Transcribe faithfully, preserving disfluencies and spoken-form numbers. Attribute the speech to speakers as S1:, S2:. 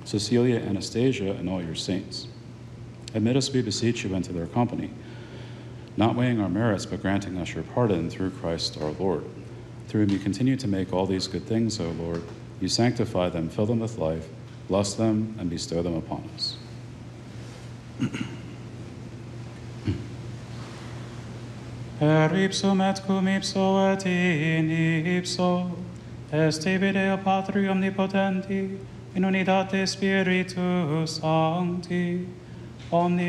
S1: Cecilia, Anastasia, and all your saints. Admit us, we beseech you, into their company, not weighing our merits, but granting us your pardon through Christ our Lord. Through whom you continue to make all these good things, O Lord. You sanctify them, fill them with life, bless them, and bestow them upon us.
S2: Per ipsum et cum ipso et in ipso, est tibi Deo Patri omnipotenti, in unitate Spiritus Sancti, omni